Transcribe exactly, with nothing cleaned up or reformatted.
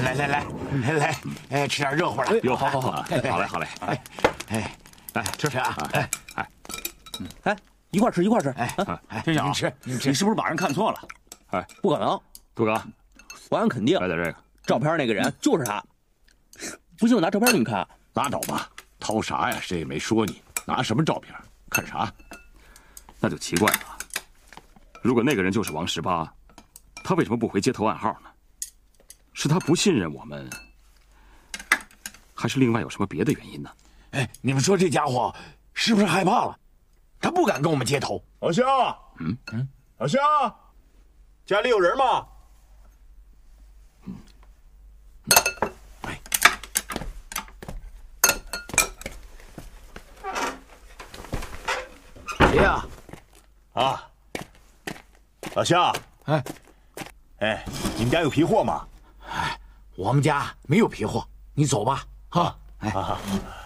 来来来来来，哎，吃点热乎的。 哟，好好好，好嘞好嘞。哎哎， 来吃吃啊！哎哎， 哎，一块吃一块吃。 哎哎， 天晓， 你吃你吃， 你是不是把人看错了？哎， 不可能， 杜哥， 我敢肯定， 来点这个。 照片那个人就是他。不信我拿照片给你们看。 拉倒吧，掏啥呀？谁也没说你，拿什么照片？看啥？ 那就奇怪了。如果那个人就是王十八，他为什么不回街头暗号呢？是他不信任我们，还是另外有什么别的原因呢？ 哎，你们说这家伙是不是害怕了？他不敢跟我们接头。 老乡， 嗯嗯，老乡，家里有人吗？ 哎，谁呀？ 啊，老乡， 哎， 哎，你们家有皮货吗？ 哎，我们家没有皮货，你走吧。哈，哎。 啊